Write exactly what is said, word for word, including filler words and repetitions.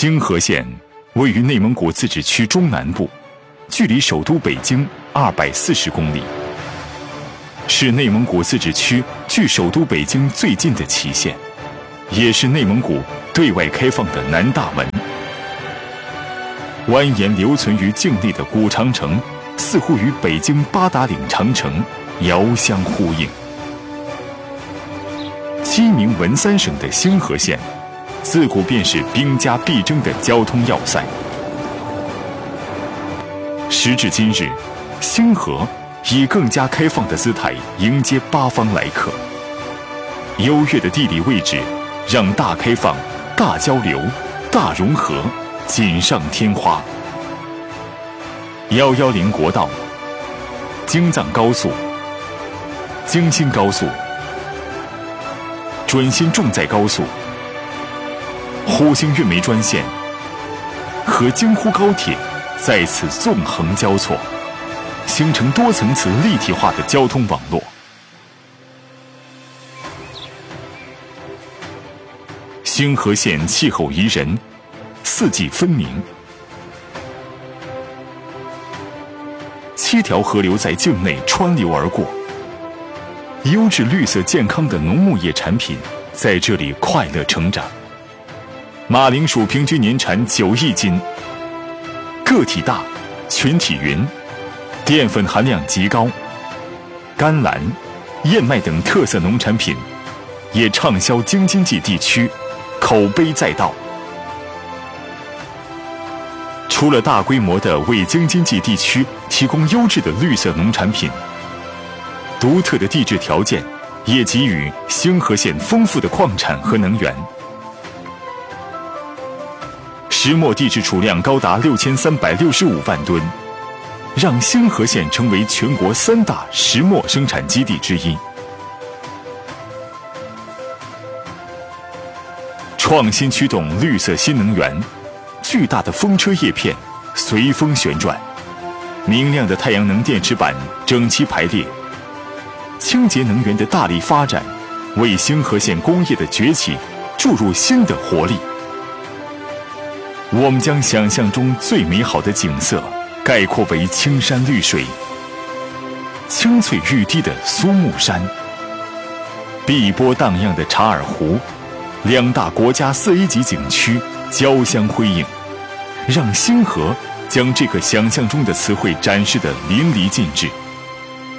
兴和县位于内蒙古自治区中南部，距离首都北京二百四十公里，是内蒙古自治区距首都北京最近的旗县，也是内蒙古对外开放的南大门。蜿蜒留存于境内的古长城，似乎与北京八达岭长城遥相呼应。鸡鸣文三省的兴和县，自古便是兵家必争的交通要塞。时至今日，兴和以更加开放的姿态迎接八方来客。优越的地理位置，让大开放、大交流、大融合锦上添花。一一零国道、京藏高速、京新高速、准新重载高速、呼兴运煤专线和京沪高铁在此纵横交错，形成多层次立体化的交通网络。兴和县气候宜人，四季分明，七条河流在境内穿流而过，优质绿色健康的农牧业产品在这里快乐成长。马铃薯平均年产九亿斤，个体大，群体匀，淀粉含量极高，甘蓝、燕麦等特色农产品也畅销京津冀地区，口碑载道。除了大规模的为京津冀地区提供优质的绿色农产品，独特的地质条件也给予兴和县丰富的矿产和能源。石墨地质储量高达六千三百六十五万吨，让兴和县成为全国三大石墨生产基地之一。创新驱动绿色新能源，巨大的风车叶片随风旋转，明亮的太阳能电池板整齐排列，清洁能源的大力发展，为兴和县工业的崛起注入新的活力。我们将想象中最美好的景色概括为青山绿水、青翠欲滴的苏木山、碧波荡漾的察尔湖，两大国家四 A 级景区交相辉映，让兴和将这个想象中的词汇展示得淋漓尽致。